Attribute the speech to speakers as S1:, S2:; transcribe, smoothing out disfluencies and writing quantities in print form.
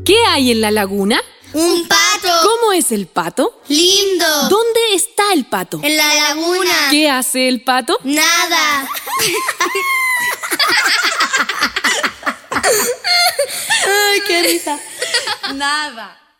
S1: ¿Qué hay en la laguna?
S2: ¡Un pato!
S1: ¿Cómo es el pato?
S2: ¡Lindo!
S1: ¿Dónde está el pato?
S2: En la laguna.
S1: ¿Qué hace el pato?
S2: Nada.
S3: ¡Ay, qué risa! Nada.